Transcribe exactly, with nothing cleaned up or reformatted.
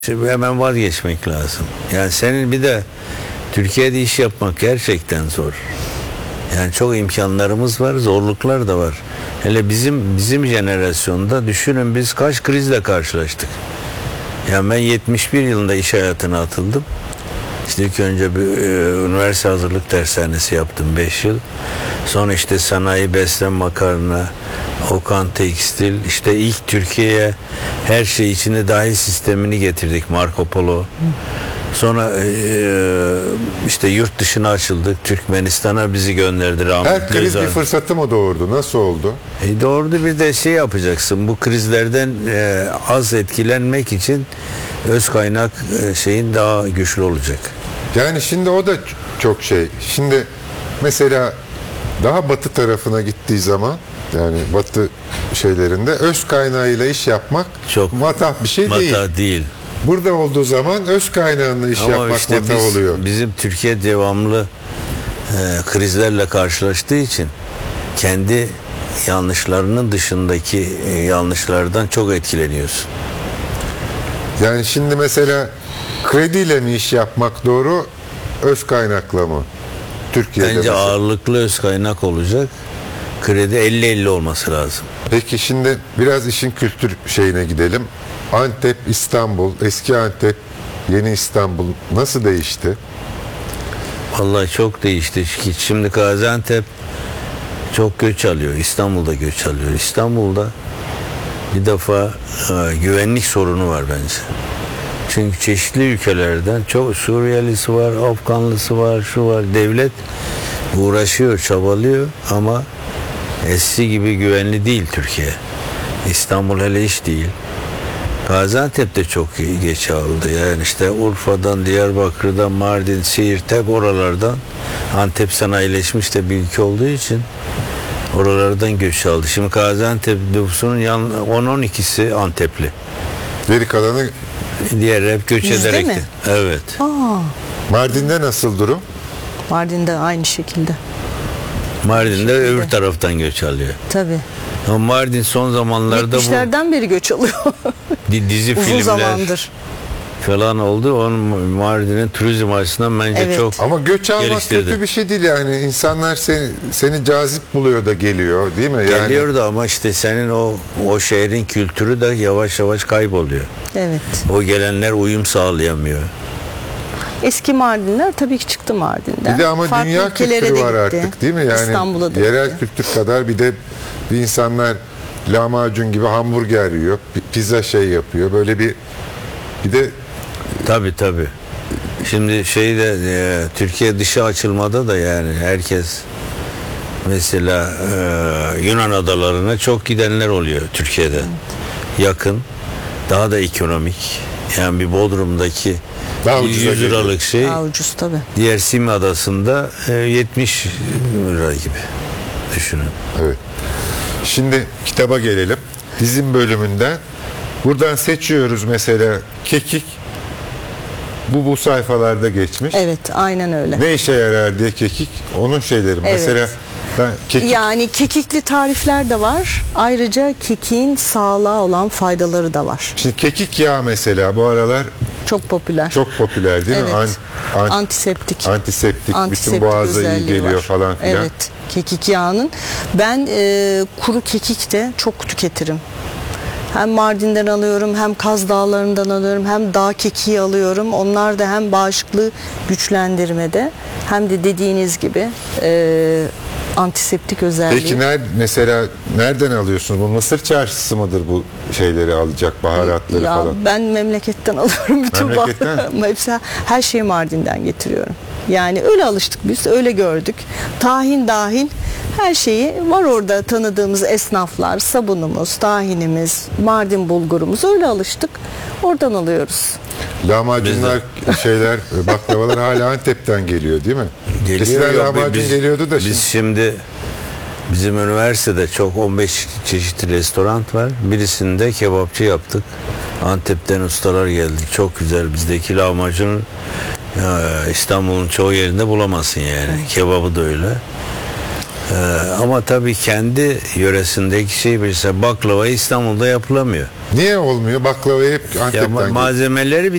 Şimdi hemen vazgeçmek lazım. Yani senin bir de Türkiye'de iş yapmak gerçekten zor. Yani çok imkanlarımız var, zorluklar da var. Hele bizim bizim jenerasyonda düşünün biz kaç krizle karşılaştık. Yani ben yetmiş bir yılında iş hayatına atıldım. İşte ilk önce bir e, üniversite hazırlık dershanesi yaptım beş yıl. Sonra işte sanayi, beslenme, makarna, Okan Tekstil, işte ilk Türkiye'ye her şey içinde dahil sistemini getirdik, Marco Polo. Sonra e, işte yurt dışına açıldık. Türkmenistan'a bizi gönderdi. Her kriz bir fırsatı mı doğurdu? Nasıl oldu? E, doğurdu, bir de şey yapacaksın. Bu krizlerden e, az etkilenmek için öz kaynak e, şeyin daha güçlü olacak. Yani şimdi o da çok şey. Şimdi mesela daha batı tarafına gittiği zaman, yani batı şeylerinde öz kaynağıyla iş yapmak çok matah bir şey değil. Matah değil. Burada olduğu zaman öz kaynağıyla iş Ama yapmak işte matah biz, oluyor. Bizim Türkiye devamlı e, krizlerle karşılaştığı için kendi yanlışlarının dışındaki e, yanlışlardan çok etkileniyorsun. Yani şimdi mesela krediyle mi iş yapmak doğru, öz kaynakla mı? Türkiye'de Bence mesela ağırlıklı öz kaynak olacak. Kredi elli elli olması lazım. Peki şimdi biraz işin kültür şeyine gidelim. Antep, İstanbul, eski Antep, yeni İstanbul nasıl değişti? Vallahi çok değişti. Şimdi Gaziantep çok göç alıyor. İstanbul'da göç alıyor. İstanbul'da bir defa e, güvenlik sorunu var bence. Çünkü çeşitli ülkelerden çok Suriyelisi var, Afganlısı var, şu var. Devlet uğraşıyor, çabalıyor ama eski gibi güvenli değil Türkiye. İstanbul hele hiç değil. Gaziantep de çok geç aldı. Yani işte Urfa'dan, Diyarbakır'dan, Mardin, Siirt, tek oralardan. Antep sanayileşmiş de bir ülke olduğu için oralardan göç aldı. Şimdi Gaziantep nüfusunun on on ikisi Antepli. Geri kalanı Diğer hep göç Yüzde ederek. mi? Evet. Aa, Mardin'de nasıl durum? Mardin'de aynı şekilde. Mardin'de öbür taraftan göç alıyor. Tabii. Ama Mardin son zamanlarda yetmişlerden beri göç alıyor. bu dizi Uzun filmler zamandır. falan oldu. Onun Mardin'in turizm açısından bence Evet. çok Ama göç almak geliştirdi. kötü bir şey değil yani. İnsanlar seni, seni cazip buluyor da geliyor, değil mi? Yani Geliyordu ama işte senin o o şehrin kültürü de yavaş yavaş kayboluyor. Evet. O gelenler uyum sağlayamıyor. Eski Mardinler tabii ki çıktı Mardin'den. bir de ama Farklı dünya ülkelere kültürü de var gitti. artık, değil mi? Yani İstanbul'a da yerel gitti. kültür kadar bir de bir insanlar lahmacun gibi hamburger yiyor, pi- pizza şey yapıyor. Böyle bir bir de Tabii tabii. Şimdi şeyde e, Türkiye dışı açılmada da yani herkes mesela e, Yunan adalarına çok gidenler oluyor Türkiye'de. Evet. Yakın. Daha da ekonomik. Yani bir Bodrum'daki Daha ucuza yüz liralık şey Daha ucuz tabii. diğer Simi Adası'nda e, yetmiş lira gibi düşünün. evet. Şimdi kitaba gelelim. Dizim bölümünden buradan seçiyoruz mesela kekik. Bu bu sayfalarda geçmiş. Evet, aynen öyle. Ne işe yarar diye kekik, onun şeyleri. Evet. Mesela ben kekik Yani kekikli tarifler de var. Ayrıca kekiğin sağlığa olan faydaları da var. Şimdi kekik yağı mesela bu aralar Çok popüler. çok popüler değil mi? Evet. An, an, Antiseptik. antiseptik, Antiseptik bütün boğaza iyi özelliği geliyor var. falan filan. Evet, kekik yağının. Ben e, kuru kekik de çok tüketirim. Hem Mardin'den alıyorum, hem Kaz Dağları'ndan alıyorum, hem dağ kekiği alıyorum. Onlar da hem bağışıklığı güçlendirmede hem de dediğiniz gibi e, antiseptik özelliği. Peki ner, mesela nereden alıyorsunuz? Bu Mısır çarşısı mıdır bu şeyleri alacak, baharatları Ya falan? ben memleketten alıyorum bütün Memleketten? baharatları. Hepsi, her şeyi Mardin'den getiriyorum. Yani öyle alıştık biz, öyle gördük. Tahin dahil her şeyi var orada, tanıdığımız esnaflar, sabunumuz, tahinimiz, Mardin bulgurumuz, öyle alıştık. Oradan alıyoruz. Lahmacunlar, şeyler, baklavalar hala Antep'ten geliyor değil mi? Geliyor. Eskiden Yok, lahmacun biz- geliyordu da Biz şimdi. şimdi bizim üniversitede çok on beş çeşitli restoran var. Birisinde kebapçı yaptık. Antep'ten ustalar geldi. Çok güzel. Bizdeki lahmacun ya, İstanbul'un çoğu yerinde bulamazsın yani. Kebabı da öyle. Ee, ama tabii kendi yöresindeki şey bilse baklava İstanbul'da yapılamıyor. Niye olmuyor? Baklavayı hep Ya Antep'ten ma- geliyor. malzemeleri bir